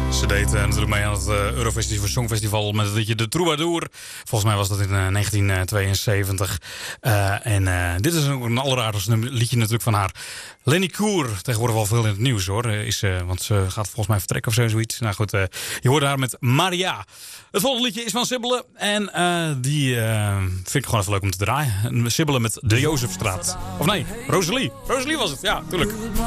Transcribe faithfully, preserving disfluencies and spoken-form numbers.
Ze deed uh, natuurlijk mee aan het uh, Eurofestival Songfestival met het liedje De Troubadour. Volgens mij was dat in uh, negentien tweeënzeventig. Uh, en uh, dit is ook een alleraardigste liedje natuurlijk van haar. Lenny Koer, tegenwoordig wel veel in het nieuws hoor. Is, uh, want ze gaat volgens mij vertrekken of zo, zoiets. Nou goed, uh, je hoorde haar met Maria. Het volgende liedje is van Sibylle. En uh, die uh, vind ik gewoon even leuk om te draaien. Sibylle met De Jozefstraat. Of nee, Rosalie. Rosalie was het, ja, tuurlijk.